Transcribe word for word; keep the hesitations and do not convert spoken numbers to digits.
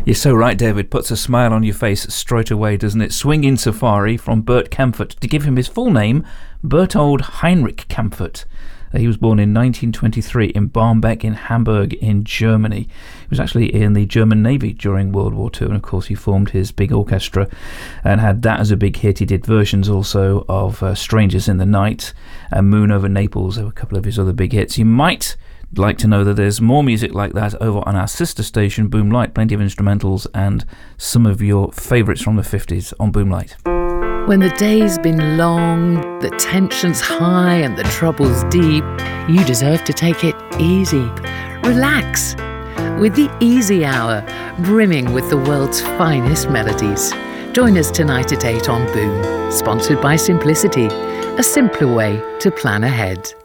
You're so right, David. Puts a smile on your face straight away, doesn't it? Swinging Safari from Bert Kaempfert. To give him his full name, Berthold Heinrich Kaempfert. He was born in nineteen twenty-three in Barmbek in Hamburg in Germany. He was actually in the German Navy during World War Two, and of course he formed his big orchestra and had that as a big hit. He did versions also of uh, Strangers in the Night and Moon Over Naples. There were a couple of his other big hits. You might like to know that there's more music like that over on our sister station, Boomlight. Plenty of instrumentals and some of your favourites from the fifties on Boomlight. When the day's been long, the tension's high and the trouble's deep, you deserve to take it easy. Relax with the Easy Hour, brimming with the world's finest melodies. Join us tonight at eight on Boom, sponsored by Simplicity, a simpler way to plan ahead.